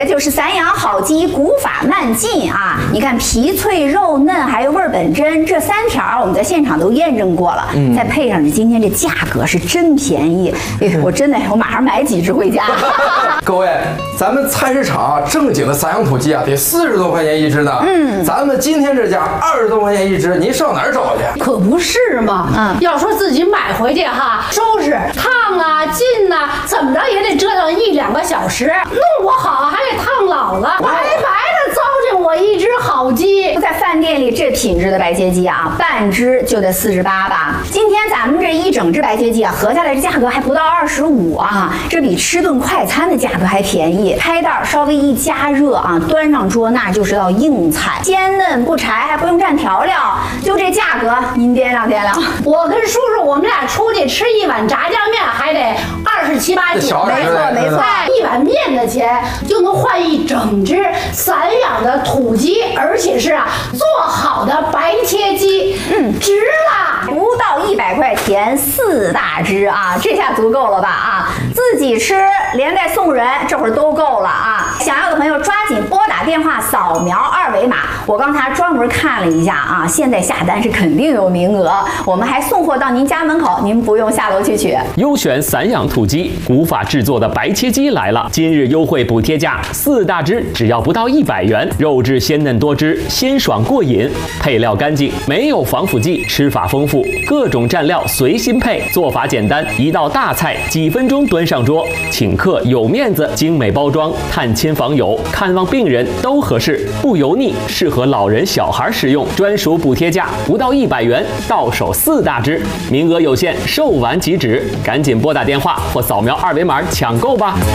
这就是散养好鸡古法慢进啊！你看皮脆肉嫩，还有味儿本真，这3条我们在现场都验证过了。再配上今天这价格是真便宜，哎，我马上买几只回家。 各位，咱们菜市场正经的散养土鸡啊，得40多块钱一只呢。咱们今天这价20多块钱一只，您上哪儿找去？ 可不是嘛。要说自己买回去哈，收拾、烫啊、浸呐，怎么着也得折腾1、2个小时，弄不好还得烫老了，白白的糟践我一只好鸡。 在饭店里这品质的白切鸡啊，半只就得48吧。今天咱们这一整只白切鸡啊，合下来这价格还不到25啊，这比吃顿快餐的价格还便宜。开袋稍微一加热啊，端上桌那就是道硬菜，鲜嫩不柴，还不用蘸调料，就这价格，您掂量掂量。 我跟叔叔我们俩出去吃一碗炸酱面还得27、8斤， 没错， 一碗面的钱就能换一整只散养的土鸡，而且是做好的白切鸡，值啦！ 不到100块钱4大只啊，这下足够了吧啊？自己吃连带送人，这会儿都够了啊！想要的朋友抓紧拨打电话，扫描2维码。我刚才专门看了一下啊，现在下单是肯定有名额，我们还送货到您家门口，您不用下楼去取。 优选散养土鸡，古法制作的白切鸡来了！今日优惠补贴价，4大只只要不到100元，肉质鲜嫩多汁，鲜爽过瘾，配料干净，没有防腐剂，吃法丰富，各种蘸料随心配，做法简单，一道大菜几分钟端上桌，请客有面子，精美包装，探亲访友、看望病人都合适，不油腻，适合老人小孩食用，专属补贴价不到100元，到手4大只，名额有限，售完即止，赶紧拨打电话或扫描2维码抢购吧。